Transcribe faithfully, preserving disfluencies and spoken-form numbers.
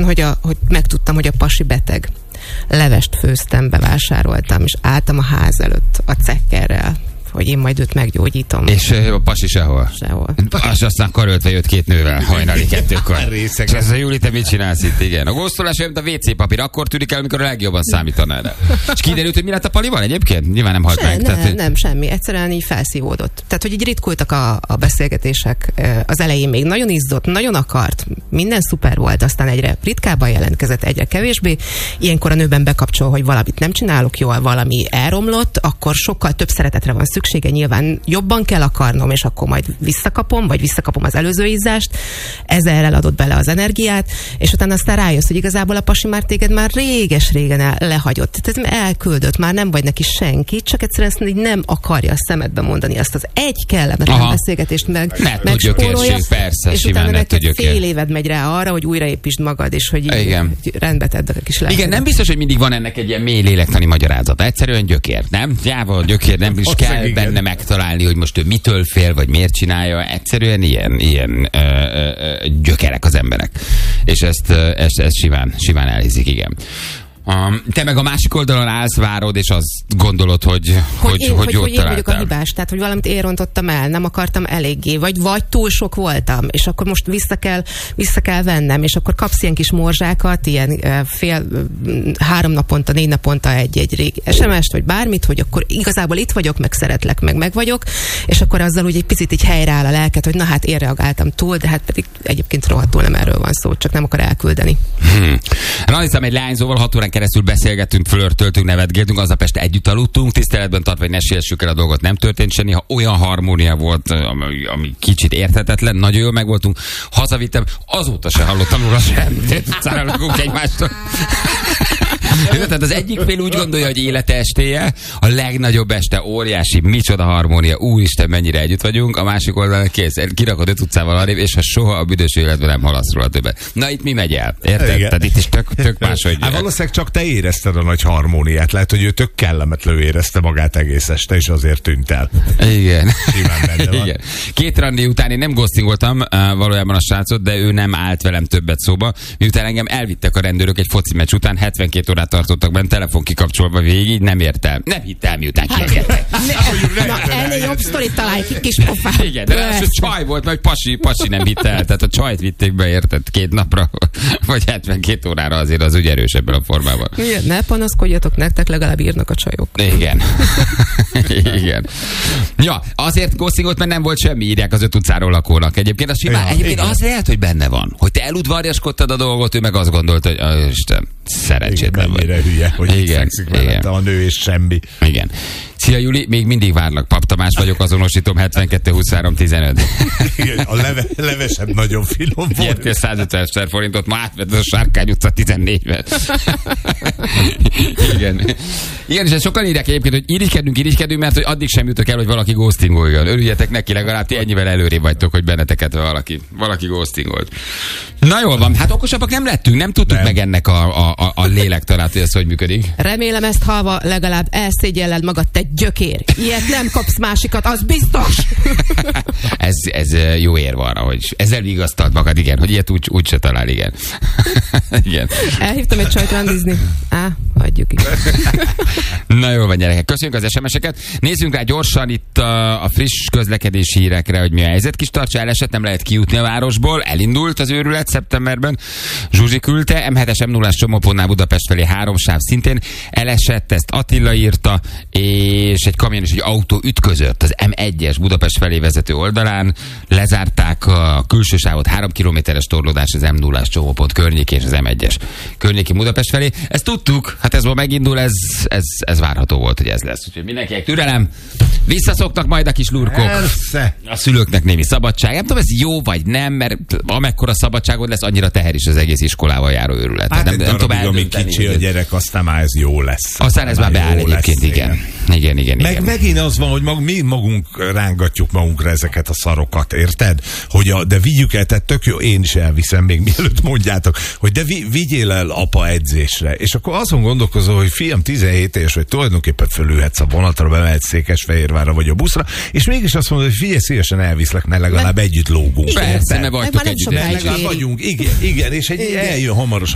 hogy, a, hogy megtudtam, hogy a pasi beteg. Levest főztem, bevásároltam, és álltam a ház előtt a cekkerrel, hogy én majd őt meggyógyítom. És a pasi sehol? Sehol. Az aztán karöltve jött két nővel hajnali kettőkor. És ez a Júli, te mit csinálsz itt? Igen. A góztolás olyan, mint a vé cé papír, akkor tűnik el, amikor a legjobban számítaná erre. És kiderült, hogy mi lett a palival egyébként? Nyilván nem halt Se, meg. Ne, tehát, nem, semmi. Egyszerűen így felszívódott. Tehát, hogy így ritkultak a, a beszélgetések. Az elején még nagyon izzott, nagyon akart, minden szuper volt, aztán egyre ritkábban jelentkezett, egyre kevésbé. Ilyenkor a nőben bekapcsol, hogy valamit nem csinálok jól, valami elromlott, akkor sokkal több szeretetre van szüksége, nyilván jobban kell akarnom, és akkor majd visszakapom, vagy visszakapom az előző izzást. Ezzel eladott bele az energiát, és utána aztán rájössz, hogy igazából a pasi már téged már réges-régen el, lehagyott. Tehát elküldött, már nem vagy neki senki, csak egyszerűen azt mondja, hogy nem akarja a szemedbe mondani azt az egy kellemetlen Aha. beszélgetést meg, megspórolja, persze, és simán utána neked fél fél éved megy rá arra, hogy újraépítsd magad, és hogy így rendbe tedd a kis lelkedet. Igen, nem biztos, hogy mindig van ennek egy ilyen mély lélektani magyarázat. Egyszerűen gyökér, nem? Jával gyökér, nem is kell igen. benne megtalálni, hogy most ő mitől fél, vagy miért csinálja. Egyszerűen ilyen, ilyen ö, ö, gyökerek az emberek. És ezt, ezt, ezt simán, simán elhiszik, igen. Um, te meg a másik oldalon állsz, várod, és azt gondolod, hogy, hogy, hogy, én, hogy, hogy jót hogy én vagyok a hibás, tehát hogy valamit én rontottam el, nem akartam eléggé, vagy, vagy túl sok voltam, és akkor most vissza kell, vissza kell vennem, és akkor kapsz ilyen kis morzsákat, ilyen fél, három naponta, négy naponta egy-egy es em est, vagy bármit, hogy akkor igazából itt vagyok, meg szeretlek, meg meg vagyok, és akkor azzal úgy egy picit így helyreáll a lelket, hogy na hát én reagáltam túl, de hát pedig egyébként rohadtul nem erről van szó, csak nem akar elküldeni. Hmm. Rajzam egy lányzóval hat órán keresztül beszélgettünk, flörtöltünk, nevetgéltünk, aznap este együtt aludtunk, tiszteletben tartva, hogy ne siessük el a dolgot, nem történt semmi, ha olyan harmónia volt, ami, ami kicsit érthetetlen, nagyon jól megvoltunk, hazavittem, azóta se hallottam róla semmit, utcára lakunk egymástól. Tehát az egyik fél úgy gondolja, hogy élete estéje, a legnagyobb este, óriási, micsoda harmónia, úristen, mennyire együtt vagyunk, a másik oldalon kész, kirakod öt utcával arrébb, és ha soha a büdös életben nem hallasz róla többet. Na itt mi megy el? Érted? Igen. Tehát itt is tök, tök máshogy. Hát valószínűleg csak te érezted a nagy harmóniát, lehet, hogy ő tök kellemetlenül érezte magát egész este, és azért tűnt el. Igen. Simán benne van. Igen. Két randi után én nem ghostingoltam uh, valójában a srácot, de ő nem állt velem többet szóba, miután engem elvittek a rendőrök egy foci meccs után, hetvenkét órát tartottak benne, telefon kikapcsolva végig, nem ért el. Nem hitt el, miután kiengedtek. Na, ennél jobb sztorit találj ki, kis pofát. Igen, de az, hogy csaj volt, vagy pasi, pasi nem hitt el. Tehát a csajt vitték be, érted, két napra, vagy hetvenkét órára, azért az úgy erős ebben a formában. Igen, ne panaszkodjatok, nektek legalább írnak a csajok. Igen. Igen. Ja, azért ghostingolt, mert nem volt semmi, írják az öt utcáról lakónak. Egyébként az simán, ja, egyébként az lehet, hogy benne van, hogy te eludvarjaskodtad a dolgot, ő meg azt gondolta, hogy oh, Isten, szerencsétlen vagy. Mennyire hülye, hogy igen, fekszik mellette a nő és semmi. Igen. Szia Juli, még mindig várlak. Pap Tamás vagyok, azonosítom hetvenkettő huszonhárom tizenöt. Igen, a leve, levesebb nagyon finom volt. Nyertél százötven forintot, ma átvett a Sárkány utca tizennégyben. Igen. Igen, és ezt sokan írják egyébként, hogy irigykedünk, irigykedünk, mert hogy addig sem jutok el, hogy valaki ghostingoljon. Örüljetek neki, legalább ti ennyivel előrébb vagytok, hogy benneteket valaki, valaki ghostingolt. Na jól van, hát okosabbak nem lettünk, nem tudtuk nem. meg ennek a, a, a lélektanát, hogy ez hogy működik. Remélem ezt halva legalább elszégyelled magad, te gyökér. Ilyet nem kapsz másikat, az biztos. ez, ez jó érv arra, hogy ezzel vigasztalt magad, igen, hogy ilyet úgy, úgy se talál, igen. Igen. Elhívtam egy csajt randizni. Á, hagyjuk is. Na jól van, gyerekek. Köszönjük az es em eseket. Nézzünk rá gyorsan itt a, a friss közlekedési hírekre, hogy mi a helyzet. Kis tartsa elesett, nem lehet kijutni a városból. Elindult az őrület szeptemberben. Zsuzsi küldte. em hetes em nullás csomópontnál Budapest felé három sáv szintén elesett, ezt Attila írta, és egy kamion és egy autó ütközött az em egyes Budapest felé vezető oldalán. Lezárták a külső sávot, három kilométeres torlódás az em nullás csomópont környékén és az em egyes környéki Budapest felé. Ezt tudtuk, hát ez ma megindul, ez, ez, ez várható volt, hogy ez lesz. Úgyhogy mindenkinek türelem, visszaszoktak majd a kis lurkok. Persze. A szülőknek némi szabadság. Nem tudom, ez jó vagy nem, mert amekkora szabadságod lesz, annyira teher is az egész iskolával járó őrület. Hát nem, nem nem tudom, amíg kicsi a gyerek, aztán már ez jó lesz. Aztán ez már beáll egyébként, igen. Igen, igen, Meg igen. megint az van, hogy mag, mi magunk rángatjuk magunkra ezeket a szarokat, érted? Hogy a, de vigyük el, tehát tök jó, én is elviszem még mielőtt mondjátok, hogy de vi, vigyél el apa edzésre. És akkor azon gondolkozol, hogy fiam, tizenhét éves, hogy tulajdonképpen fölülhetsz a vonatra, bemehetsz Székesfehérvárra vagy a buszra, és mégis azt mondod, hogy figyelj, szívesen elviszlek, mert legalább együtt lógunk. Persze, ne vagytok együtt. Legalább vagyunk, igen, igen, és egy eljön hamarosan